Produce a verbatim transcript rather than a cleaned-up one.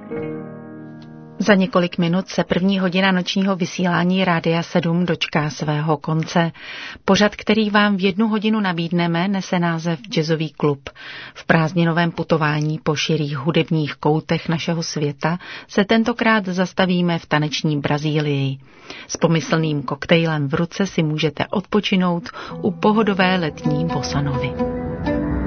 Za několik minut se první hodina nočního vysílání Rádia sedm dočká svého konce. Pořad, který vám v jednu hodinu nabídneme, nese název Jazzový klub. V prázdninovém putování po širých hudebních koutech našeho světa se tentokrát zastavíme v taneční Brazílii. S pomyslným koktejlem v ruce si můžete odpočinout u pohodové letní bossa novy.